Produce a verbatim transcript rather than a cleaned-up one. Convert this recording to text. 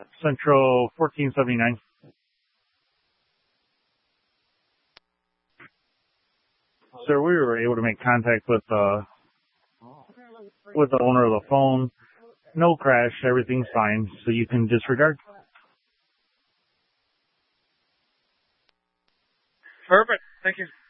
Central fourteen seventy-nine. Sir, we were able to make contact with uh with the owner of the phone. No crash, everything's fine, so you can disregard. Perfect. Thank you.